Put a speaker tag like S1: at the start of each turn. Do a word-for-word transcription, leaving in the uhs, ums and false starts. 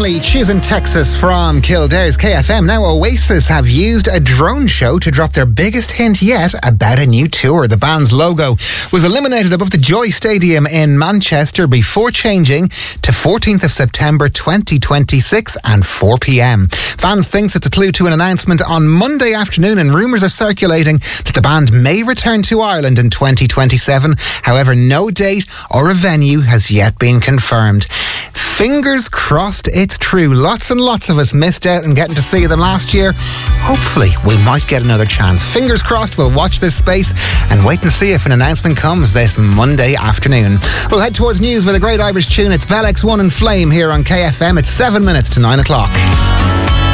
S1: Lonely, choosing Texas from Kildare's K F M. Now, Oasis have used a drone show to drop their biggest hint yet about a new tour. The band's logo was illuminated above the Joy Stadium in Manchester before changing to fourteenth of September twenty twenty-six and four p.m. Fans think it's a clue to an announcement on Monday afternoon, and rumours are circulating that the band may return to Ireland in twenty twenty-seven. However, no date or a venue has yet been confirmed. Fingers crossed it's true. Lots and lots of us missed out on getting to see them last year. Hopefully we might get another chance. Fingers crossed. We'll watch this space and wait and see if an announcement comes this Monday afternoon. We'll head towards news with a great Irish tune. It's Bell X one and Flame here on K F M. It's seven minutes to nine o'clock.